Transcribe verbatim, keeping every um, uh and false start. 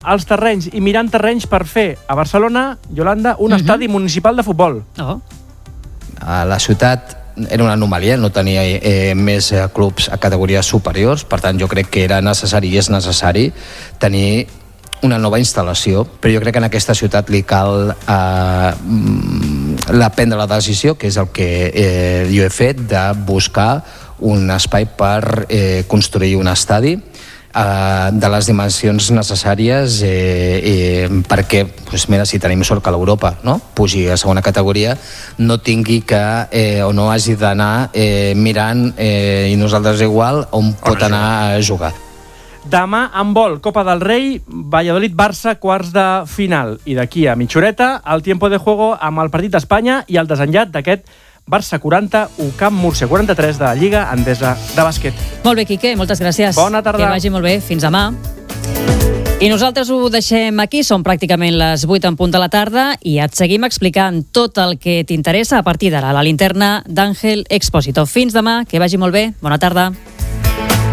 els terrenys i mirant terrenys per fer a Barcelona, Yolanda, un uh-huh. estadi municipal de futbol. Oh. La ciutat era una anomalia, no tenia eh, més eh, clubs a categories superiors, per tant jo crec que era necessari i és necessari tenir una nova instal·lació, però jo crec que en aquesta ciutat li cal eh, la prendre la decisió, que és el que eh, jo he fet, de buscar un espai per eh, construir un estadi Uh, de les dimensions necessàries eh, eh, perquè, pues mira, si tenim sort que l'Europa, no?, pugi a segona categoria, no tingui que eh, o no hagi d'anar eh, mirant eh, i nosaltres igual on pot anar a jugar. Demà en vol, Copa del Rei, Valladolid-Barça, quarts de final. I d'aquí a mitja horeta, el tiempo de juego amb el partit d'Espanya i el desenllaç d'aquest Barça quaranta, U Camp Múrcia quaranta-tres de la Lliga Endesa de bàsquet. Molt bé, Quique, moltes gràcies. Bona tarda. Que vagi molt bé. Fins demà. I nosaltres ho deixem aquí, són pràcticament les vuit en punt de la tarda i et seguim explicant tot el que t'interessa a partir d'ara, la linterna d'Àngel Expósito. Fins demà, que vagi molt bé. Bona tarda.